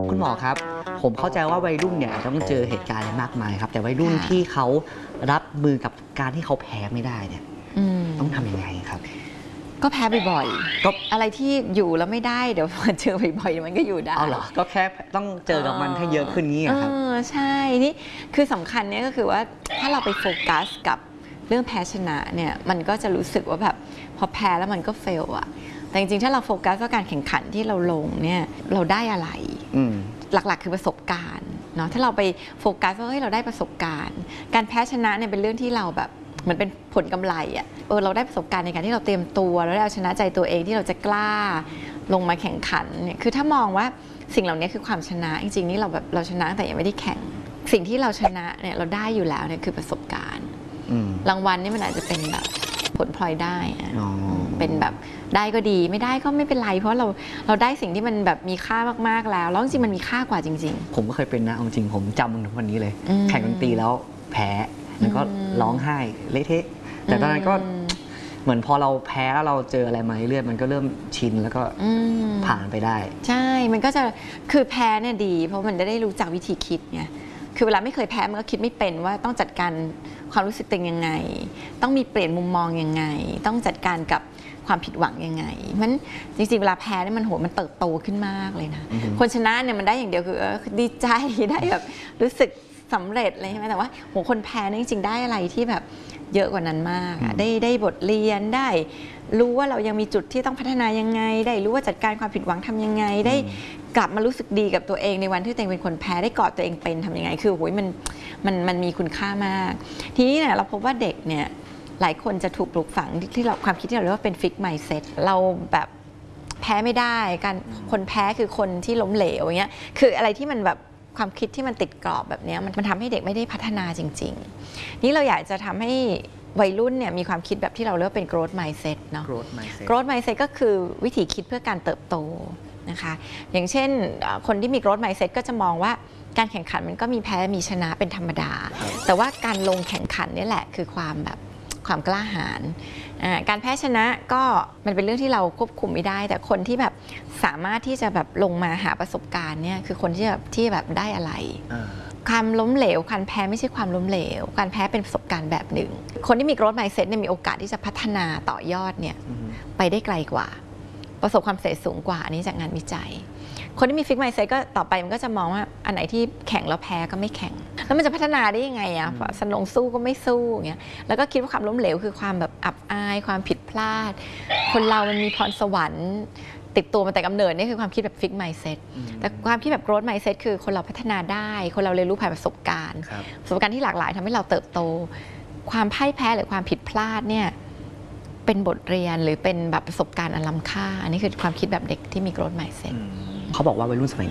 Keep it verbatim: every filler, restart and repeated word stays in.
คุณหมอครับผมเข้าใจว่าวัยรุ่นเนี่ยต้องเจอเหตุการณ์อะไรมากมายครับแต่วัยรุ่นที่เขารับมือกับการที่เขาแพ้ไม่ได้เนี่ยต้องทำยังไงครับก็แพ้บ่อยๆก็อะไรที่อยู่แล้วไม่ได้เดี๋ยวพอเจอบ่อยๆมันก็อยู่ได้เอาเหรอก็แค่ต้องเจอกับมันให้เยอะขึ้นงี้ครับใช่นี่คือสำคัญเนี่ยก็คือว่าถ้าเราไปโฟกัสกับเรื่องแพ้ชนะเนี่ยมันก็จะรู้สึกว่าแบบพอแพ้แล้วมันก็เฟลอะแต่จริงๆถ้าเราโฟกัสว่าการแข่งขันที่เราลงเนี่ยเราได้อะไรหลักๆคือประสบการณ์เนาะถ้าเราไปโฟกัสว่าเฮ้ยเราได้ประสบการณ์การแพ้ชนะเนี่ยเป็นเรื่องที่เราแบบเหมือนเป็นผลกำไรอ่ะเออเราได้ประสบการณ์ในการที่เราเตรียมตัวเราได้เอาชนะใจตัวเองที่เราจะกล้าลงมาแข่งขันเนี่ยคือถ้ามองว่าสิ่งเหล่านี้คือความชนะจริงๆนี่เราแบบเราชนะแต่ยังไม่ได้แข่งสิ่งที่เราชนะเนี่ยเราได้อยู่แล้วเนี่ยคือประสบการณ์รางวัลนี่มันอาจจะเป็นแบบผลพลอยได้เป็นแบบได้ก็ดีไม่ได้ก็ไม่เป็นไรเพราะเราเราได้สิ่งที่มันแบบมีค่ามากๆแล้วแล้วจริงๆมันมีค่ากว่าจริงๆผมก็เคยเป็นนะจริงผมจำถึงวันนี้เลยแข่งดนตรีแล้วแพ้แล้วก็ร้องไห้เละเทะแต่ตอนนั้นก็เหมือนพอเราแพ้แล้วเราเจออะไรมาเรื่อยๆมันก็เริ่มชินแล้วก็ผ่านไปได้ใช่มันก็จะคือแพ้เนี่ยดีเพราะมันจะได้รู้จักวิธีคิดไงคือเวลาไม่เคยแพ้มันก็คิดไม่เป็นว่าต้องจัดการความรู้สึกตัวเองยังไงต้องมีเปลี่ยนมุมมองยังไงต้องจัดการกับความผิดหวังยังไงมันจริงๆเวลาแพ้เนี่ยมันโหมันเติบโตขึ้นมากเลยนะคนชนะเนี่ยมันได้อย่างเดียวคือดีใจได้แบบรู้สึกสำเร็จเลยใช่ไหมแต่ว่าโหคนแพ้เนี่ยจริงๆได้อะไรที่แบบเยอะกว่านั้นมากอะได้ได้บทเรียนได้รู้ว่าเรายังมีจุดที่ต้องพัฒนายังไงได้รู้ว่าจัดการความผิดหวังทำยังไงได้กลับมารู้สึกดีกับตัวเองในวันที่ตัวเองเป็นคนแพ้ได้กอดตัวเองเป็นทำยังไงคือโหยมันมันมันมีคุณค่ามากทีนี้เนี่ยเราพบว่าเด็กเนี่ยหลายคนจะถูกปลูกฝังที่เราความคิดที่เราเรียกว่าเป็นฟิกไมซ์เซ็ตเราแบบแพ้ไม่ได้การคนแพ้คือคนที่ล้มเหลวอย่างเงี้ยคืออะไรที่มันแบบความคิดที่มันติดกรอบแบบนี้มันมันทำให้เด็กไม่ได้พัฒนาจริงๆนี่เราอยากจะทำให้วัยรุ่นเนี่ยมีความคิดแบบที่เราเรียกเป็น growth mindset เนาะ growth mindset growth mindset ก็คือวิธีคิดเพื่อการเติบโตนะคะอย่างเช่นคนที่มี growth mindset ก็จะมองว่าการแข่งขันมันก็มีแพ้มีชนะเป็นธรรมดาแต่ว่าการลงแข่งขันนี่แหละคือความแบบความกล้าหาญการแพ้ชนะก็มันเป็นเรื่องที่เราควบคุมไม่ได้แต่คนที่แบบสามารถที่จะแบบลงมาหาประสบการณ์เนี่ยคือคนที่แบบที่แบบได้อะไรความล้มเหลวการแพ้ไม่ใช่ความล้มเหลวการแพ้เป็นประสบการณ์แบบหนึ่งคนที่มี growth mindset เนี่ยมีโอกาสที่จะพัฒนาต่อยอดเนี่ยไปได้ไกลกว่าประสบความสำเร็จสูงกว่าอันนี้จากงานวิจัยคนที่มี fixed mindset ก็ต่อไปมันก็จะมองว่าอันไหนที่แข่งแล้วแพ้ก็ไม่แข่งแล้วมันจะพัฒนาได้ยังไงอะสนองสู้ก็ไม่สู้อย่างเงี้ยแล้วก็คิดว่าความล้มเหลวคือความแบบอับอายความผิดพลาดคนเรามันมีพรสวรรค์ติดตัวมาแต่กำเนิดนี่คือความคิดแบบ fixed mindset แต่ความคิดแบบ growth mindset คือคนเราพัฒนาได้คนเราเรียนรู้ผ่านประสบการณ์ประสบการณ์ที่หลากหลายทำให้เราเติบโตความพ่ายแพ้หรือความผิดพลาดเนี่ยเป็นบทเรียนหรือเป็นแบบประสบการณ์อันล้ำค่าอันนี้คือความคิดแบบเด็กที่มี growth mindset เขาบอกว่าวัยรุ่นสมัย